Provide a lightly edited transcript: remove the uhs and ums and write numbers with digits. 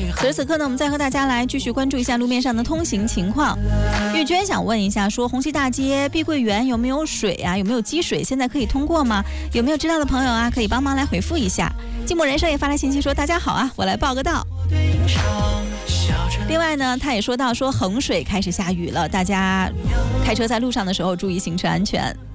此时此刻呢，我们再和大家来继续关注一下路面上的通行情况。玉娟想问一下，说红旗大街碧桂园有没有水啊？有没有积水？现在可以通过吗？有没有知道的朋友啊，可以帮忙来回复一下。寂寞人生也发来信息说，大家好啊，我来报个到。另外呢，他也说到说衡水开始下雨了，大家开车在路上的时候注意行车安全。